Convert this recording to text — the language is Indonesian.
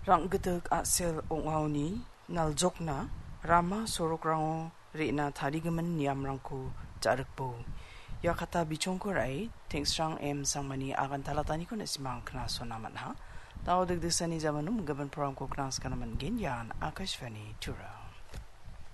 Rang gedeg asil ongawni naljokna rama sorokrango rena tarigemen niamrangko jarekbo. Ya kata bichongkorai tengsrang sangmani akan talatani ko nasimang knasonaman ha. Tao degdesani zamanum gaban program ko knas kanaman gen yan Akashvani Tura.